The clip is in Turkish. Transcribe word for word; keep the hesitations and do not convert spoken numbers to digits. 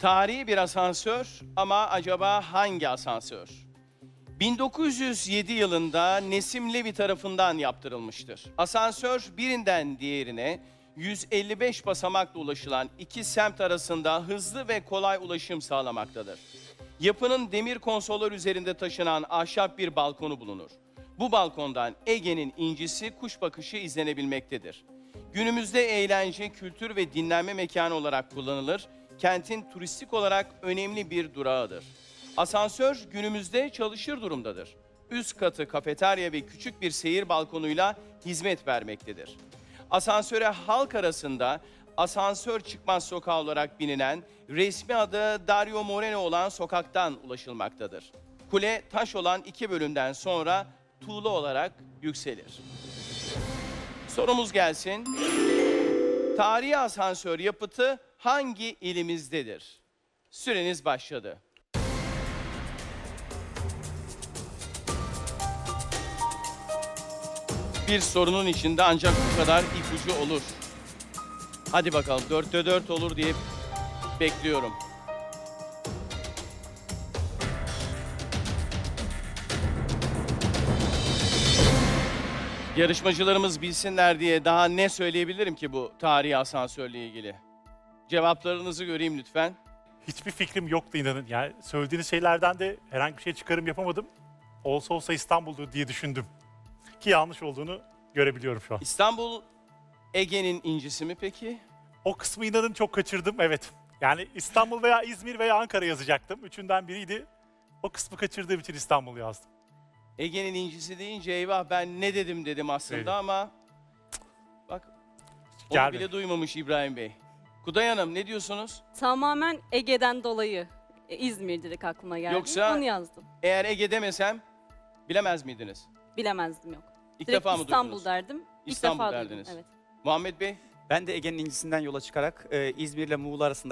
Tarihi bir asansör ama acaba hangi asansör? bin dokuz yüz yedi yılında Nesim Levi tarafından yaptırılmıştır. Asansör birinden diğerine yüz elli beş basamakla ulaşılan iki semt arasında hızlı ve kolay ulaşım sağlamaktadır. Yapının demir konsollar üzerinde taşınan ahşap bir balkonu bulunur. Bu balkondan Ege'nin incisi kuş bakışı izlenebilmektedir. Günümüzde eğlence, kültür ve dinlenme mekanı olarak kullanılır. Kentin turistik olarak önemli bir durağıdır. Asansör günümüzde çalışır durumdadır. Üst katı kafeterya ve küçük bir seyir balkonuyla hizmet vermektedir. Asansöre halk arasında asansör çıkmaz sokağı olarak bilinen, resmi adı Dario Moreno olan sokaktan ulaşılmaktadır. Kule taş olan iki bölümden sonra tuğla olarak yükselir. Sorumuz gelsin. Tarihi asansör yapıtı hangi ilimizdedir? Süreniz başladı. Bir sorunun içinde ancak bu kadar ipucu olur. Hadi bakalım dörtte dört olur diye bekliyorum. Yarışmacılarımız bilsinler diye daha ne söyleyebilirim ki bu tarihi asansörle ilgili? Cevaplarınızı göreyim lütfen. Hiçbir fikrim yoktu inanın. Yani söylediğiniz şeylerden de herhangi bir şey çıkarım yapamadım. Olsa olsa İstanbul'dur diye düşündüm. Ki yanlış olduğunu görebiliyorum şu an. İstanbul Ege'nin incisi mi peki? O kısmı inanın çok kaçırdım, evet. Yani İstanbul veya İzmir veya Ankara yazacaktım. Üçünden biriydi. O kısmı kaçırdığım için İstanbul yazdım. Ege'nin incisi deyince eyvah ben ne dedim dedim aslında Evet. ama bak onu Gelmedi. bile duymamış İbrahim Bey. Kuday Hanım ne diyorsunuz? Tamamen Ege'den dolayı e, İzmir direkt aklıma geldi. Yoksa- Onu yazdım. Eğer Ege demesem bilemez miydiniz? Bilemezdim yok. İlk Direkt defa mı İstanbul duydunuz? derdim. İlk İstanbul defa derdiniz. duydum. Evet. Muhammed Bey? Ben de Ege'nin incisinden yola çıkarak e, İzmir ile Muğla arasında